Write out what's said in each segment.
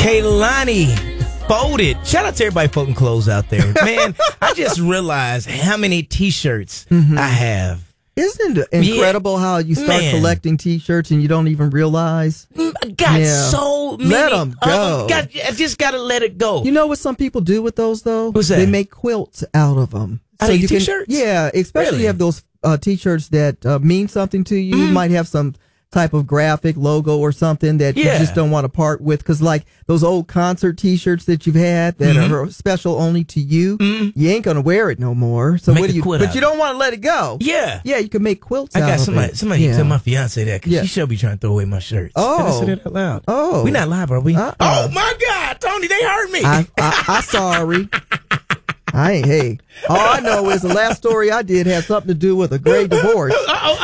Kaylani folded. Shout out to everybody folding clothes out there. Man, I just realized how many T-shirts I have. Isn't it incredible how you start collecting T-shirts and you don't even realize? I got so many. Let them go. I just got to let it go. You know what some people do with those, though? What's that? They make quilts out of them. Out of T-shirts? Yeah, especially Really? you have those T-shirts that mean something to you. You might have some type of graphic logo or something that you just don't want to part with, because like those old concert T-shirts that you've had that are special only to you, you ain't gonna wear it no more. So what do you? But you don't want to let it go. Yeah, you can make quilts. I got out somebody. of it. Somebody tell my fiance that because she should be trying to throw away my shirts. Oh, Did I say that out loud? Oh, we not live, are we? Oh my God, Tony, they hurt me. I'm sorry. Hey, all I know is the last story I did had something to do with a great divorce.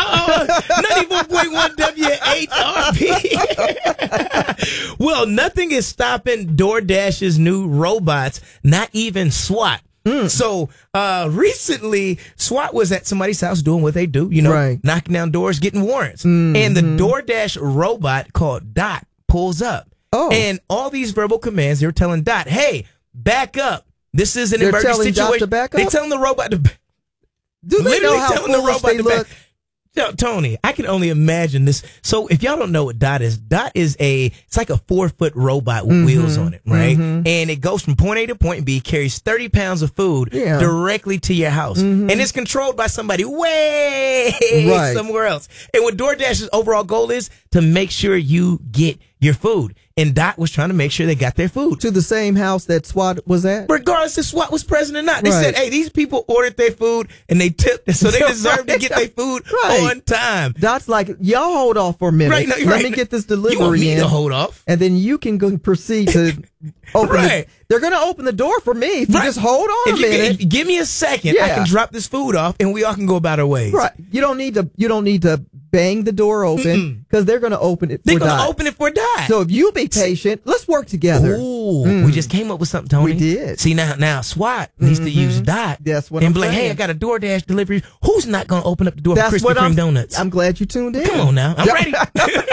91.1 WHRP. Well, nothing is stopping DoorDash's new robots, not even SWAT. So recently, SWAT was at somebody's house doing what they do, knocking down doors, getting warrants. And the DoorDash robot called Dot pulls up. And all these verbal commands, they were telling Dot, hey, back up. This is an emergency situation. They telling the robot to do they know how foolish they look? Tony, I can only imagine this. So if y'all don't know what Dot is it's like a 4-foot robot with wheels on it, right? And it goes from point A to point B, carries 30 pounds of food directly to your house. And it's controlled by somebody way somewhere else. And what DoorDash's overall goal is to make sure you get your food. And Dot was trying to make sure they got their food. To the same house that SWAT was at? Regardless if SWAT was present or not. They said, hey, these people ordered their food and they tipped, so they deserve to get their food on time. Dot's like, y'all hold off for a minute. Let me get this delivery you want me in. To hold off. And then you can go proceed to open they're going to open the door for me if you just hold on a minute. Give me a second. I can drop this food off and we all can go about our ways. Right. You don't need to bang the door open because they're going to open it for Dot. They're going to open it for Dot. So if you be patient, let's work together. Ooh, we just came up with something, Tony. We did. See, now SWAT needs to use Dot. That's what I'm saying. Like, hey, I got a DoorDash delivery. Who's not going to open up the door for Krispy Kreme donuts? I'm glad you tuned in. Come on now. I'm ready.